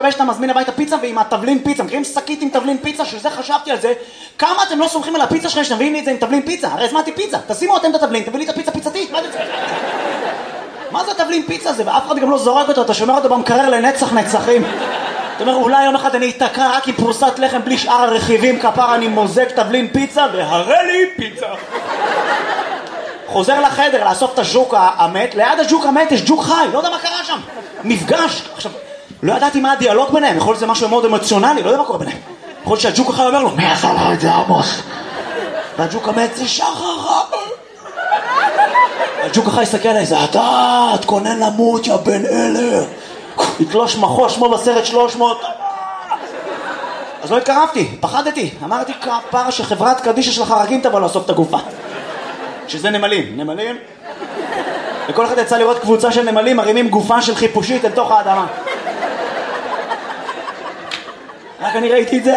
שאתה מזמין הביתה פיצה ועם התבלין פיצה, מכירים שקית עם תבלין פיצה, שזה חשבתי על זה, כמה אתם לא סומכים על הפיצה שלכם שנביאים לי את זה עם תבלין פיצה? הרי הזמנתי פיצה, תשימו אתם את התבלין, תביא לי את הפיצה פיצתית, מה זה? מה זה תבלין פיצה הזה? ואף אחד גם לא זורק אותו, אתה שומר אותו במקרר לנצח נצחים. אתה אומר, אולי יום אחד אני אתקע רק עם פרוסת לחם בלי שאר הרכיבים, כפר אני מוזג תבלין פיצה והראה לי פיצה. חוזר לחדר לאסוף את הג'וק המת, ליד הג'וק המת יש ג'וק חי, לא יודע מה קרה שם. מפגש, עכשיו, לא ידעתי מה הדיאלוג ביניהם, יכול להיות שזה משהו מאוד אמוציונלי, לא יודע מה קורה ביניהם. יכול להיות שהג'וק החי אומר לו, מי עשה לו את זה עמוס? והג'וק המת זה שחר. הג'וק החי יסתכל עליי, זה אתה, תכונן למות יא בן אלר. יתלוש מחוש כמו בסרט 300. אז לא התקרבתי, פחדתי, אמרתי כפרה שחברת קדישה של החרקים תבוא לאסוף את הגופה. שזה נמלים, נמלים. לכל אחד יצא לראות קבוצה של נמלים מרימים גופה של חיפושית אל תוך האדמה. רק אני ראיתי את זה.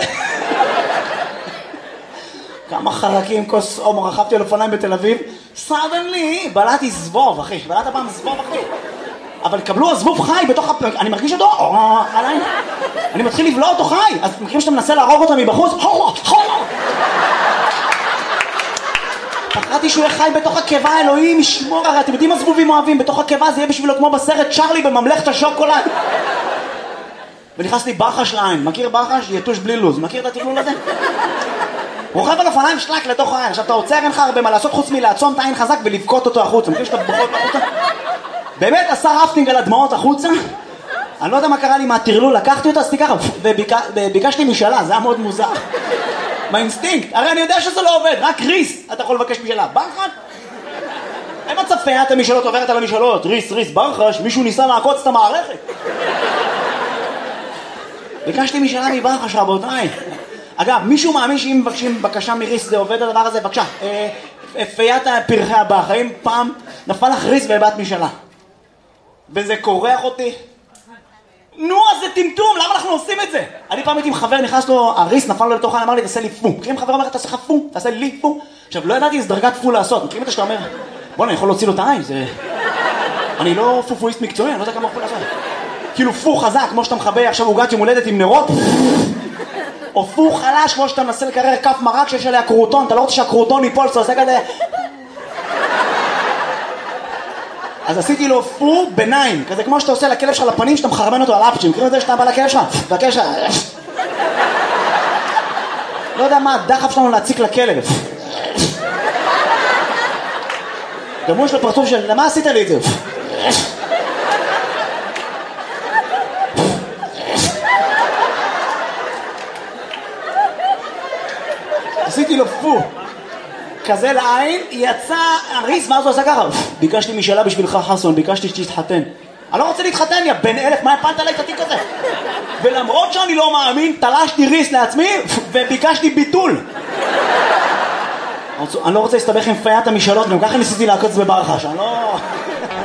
כמה חרקים, כוס עומר, רכבתי על אופניים בתל אביב. סדנלי, בלעתי זבוב, אחי. בלעת פעם זבוב, אחי. אבל קבלו הזבוב חי בתוך אני מרגיש אותו, עליי. אני מתחיל לבלוע אותו חי. אז מכירים שאתה מנסה להרוג אותו מבחוץ? פחדתי שהוא יהיה חי בתוך הקיבה, אלוהים ישמור, הרי אתם יודעים מה זבובים אוהבים? בתוך הקיבה זה יהיה בשבילו כמו בסרט צ'רלי בממלכת השוקולד. ונכנס לי ברחש לעין, מכיר ברחש? יתוש בלי לוז, מכיר את התכלול הזה? רוכב על אופניים שלק לתוך העין, עכשיו אתה עוצר, אין לך הרבה מה לעשות חוץ מלעצום את העין חזק ולבכות אותו החוצה, מכיר שאתה בוכות החוצה? באמת עשה רפטינג על הדמעות החוצה, אני לא יודע מה קרה לי מהטרלול, לקחתי אותה, עשיתי ככה, וביקשתי משאלה, זה היה מאוד מוזר. באינסטינקט, הרי אני יודע שזה לא עובד, רק ריס אתה יכול לבקש משאלה, ברחש? אין מצב פיית המשאלות עוברת על המשאלות, ריס, ברחש, מישהו ניסה לעקוץ את המערכת. ביקשתי משאלה מברחש, רבותיי. אגב, מישהו מאמין שאם מבקשים בקשה מריס זה עובד הדבר הזה? בבקשה, פיית פרחי הבח, האם פעם נפל לך ריס והבאת משאלה? וזה קורח אותי? נו, אז זה טמטום, למה אנחנו עושים את זה? אני פעם הייתי עם חבר, נכנס לו, הריס נפל לו לתוך העין, אמר לי, תעשה לי פו. מכירים חבר אומר, תעשה לך פו, תעשה לי פו. עכשיו, לא ידעתי איזה דרגת פו לעשות. מכירים את זה שאתה אומר, בוא, אני יכול להוציא לו את העין, זה... אני לא פופואיסט מקצועי, אני לא יודע כמה יכול לעשות. כאילו פו חזק, כמו שאתה מחבא עכשיו עוגת יום הולדת עם נרות, או פו חלש, כמו שאתה מנסה לקרר כף מרק שיש עליה קרוטון, אתה לא רוצה שהקרוטון ייפול, אתה עושה כזה... אז עשיתי לו פו ביניים, כזה כמו שאתה עושה לכלב שלך לפנים, שאתה מחרבן אותו על אפצ'ים, מכירים את זה שאתה בא לכלב שלך, והכלב שלך... לא יודע מה הדחף שלנו להציק לכלב. גם הוא יש לו פרצוף של, למה עשית לי את זה? עשיתי לו פו כזה לעין, יצא הריס, ואז הוא עשה ככה, ביקשתי משאלה בשבילך חסון, ביקשתי שתתחתן. אני לא רוצה להתחתן, יא בן אלף, מה הפלת עליי את התיק הזה? ולמרות שאני לא מאמין, תלשתי ריס לעצמי וביקשתי ביטול. אני לא רוצה להסתבך עם פיית המשאלות, גם ככה ניסיתי לעקוץ בברחש, אני לא...